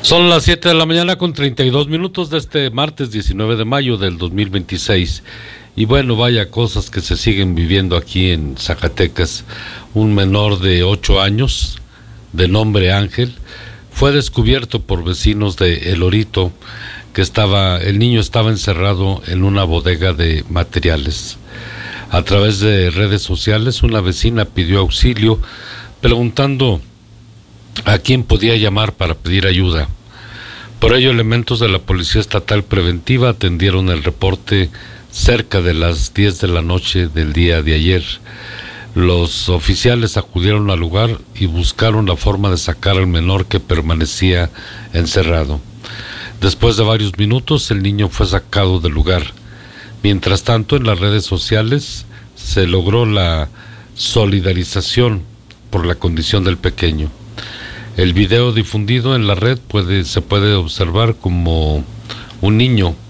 Son las 7 de la mañana con 32 minutos de este martes 19 de mayo del 2026. Y bueno, vaya cosas que se siguen viviendo aquí en Zacatecas. Un menor de 8 años, de nombre Ángel, fue descubierto por vecinos de El Orito, el niño estaba encerrado en una bodega de materiales. A través de redes sociales, una vecina pidió auxilio, preguntando a quién podía llamar para pedir ayuda. Por ello, elementos de la Policía Estatal Preventiva atendieron el reporte cerca de las 10 de la noche del día de ayer. Los oficiales acudieron al lugar y buscaron la forma de sacar al menor que permanecía encerrado. Después de varios minutos, el niño fue sacado del lugar. Mientras tanto, en las redes sociales se logró la solidarización por la condición del pequeño. El video difundido en la red se puede observar como un niño